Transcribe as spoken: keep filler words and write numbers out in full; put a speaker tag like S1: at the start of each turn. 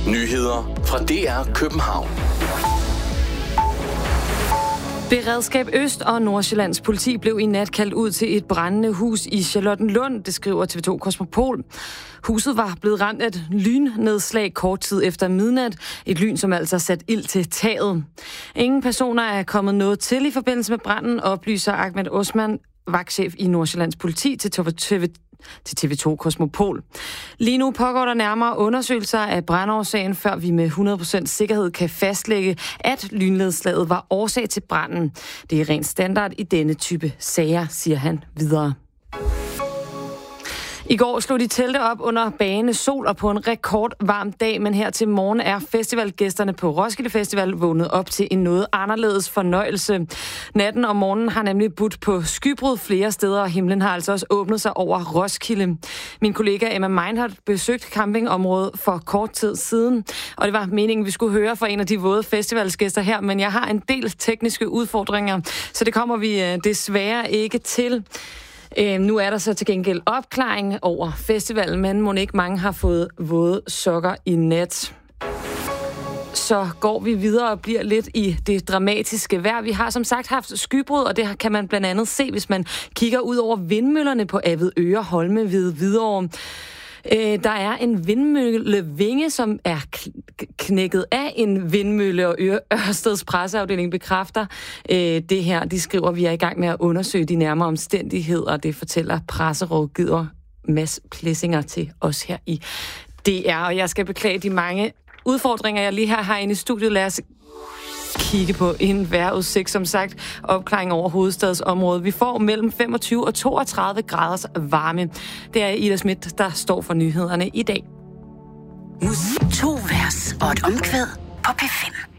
S1: Nyheder fra D R København.
S2: Beredskab Øst og Nordsjællands politi blev i nat kaldt ud til et brændende hus i Charlottenlund, det skriver T V to Kosmopol. Huset var blevet ramt af et lynnedslag kort tid efter midnat. Et lyn, som altså sat ild til taget. Ingen personer er kommet noget til i forbindelse med branden, oplyser Ahmed Osman, vagtchef i Nordsjællands politi, til T V til T V to Kosmopol. Lige nu pågår der nærmere undersøgelser af brandårsagen, før vi med hundrede procent sikkerhed kan fastlægge, at lynnedslaget var årsag til branden. Det er rent standard i denne type sager, siger han videre. I går slog de telte op under bagende sol og på en rekordvarm dag, men her til morgen er festivalgæsterne på Roskilde Festival vågnet op til en noget anderledes fornøjelse. Natten og morgenen har nemlig budt på skybrud flere steder, og himlen har altså også åbnet sig over Roskilde. Min kollega Emma Meinhardt besøgte campingområdet for kort tid siden, og det var meningen, vi skulle høre fra en af de våde festivalsgæster her, men jeg har en del tekniske udfordringer, så det kommer vi desværre ikke til. Øh, nu er der så til gengæld opklaring over festivalen, men mon ikke mange har fået våde sokker i nat. Så går vi videre og bliver lidt i det dramatiske vejr. Vi har som sagt haft skybrud, og det kan man blandt andet se, hvis man kigger ud over vindmøllerne på Avedøre Holme ved Hvidovre. Øh, der er en vindmøllevinge, som er knækket af en vindmølle, og Ørsteds presseafdeling bekræfter øh, det her. De skriver, at vi er i gang med at undersøge de nærmere omstændigheder, og det fortæller presserådgiver Mads Plessinger til os her i D R. Og jeg skal beklage de mange udfordringer, jeg lige her har inde i studiet. Lad os kigge på en vejrudsigt, som sagt, opklaring over hovedstadsområdet. Vi får mellem femogtyve og toogtredive graders varme. Det er Ida Schmidt, der står for nyhederne i dag.
S3: To vers og et omkvæd på P fem.